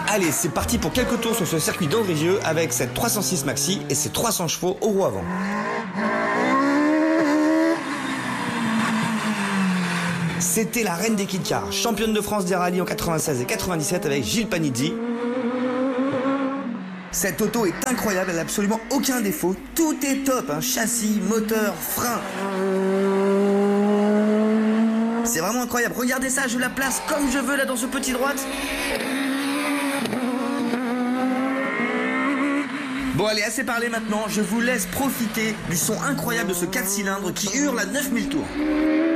Allez, c'est parti pour quelques tours sur ce circuit d'Andrieux avec cette 306 Maxi et ses 300 chevaux au roue avant. C'était la reine des kit-cars, championne de France des rallyes en 96 et 97 avec Gilles Panizzi. Cette auto est incroyable, elle n'a absolument aucun défaut. Tout est top, hein, châssis, moteur, frein. C'est vraiment incroyable. Regardez ça, je la place comme je veux là dans ce petit droite. Bon allez, assez parlé maintenant, je vous laisse profiter du son incroyable de ce 4 cylindres qui hurle à 9000 tours.